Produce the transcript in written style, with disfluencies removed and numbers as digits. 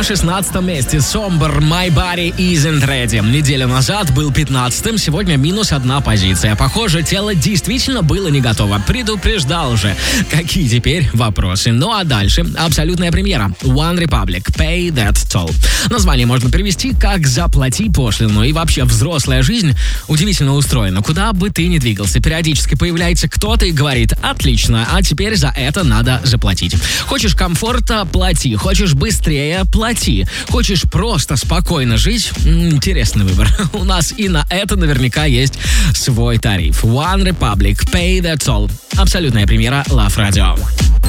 На 16 месте Somber My Body Isn't Ready. Неделю назад был 15-м, сегодня минус одна позиция. Похоже, тело действительно было не готово. Предупреждал же. Какие теперь вопросы? Ну а дальше абсолютная премьера. One Republic, Pay That Toll. Название можно перевести как «Заплати пошлину». И вообще взрослая жизнь удивительно устроена. Куда бы ты ни двигался, периодически появляется кто-то и говорит: отлично, а теперь за это надо заплатить. Хочешь комфорта — плати. Хочешь быстрее — плати. Хочешь просто спокойно жить — интересный выбор. У нас и на это наверняка есть свой тариф. One Republic, Pay That Toll. Абсолютная премьера Love Radio.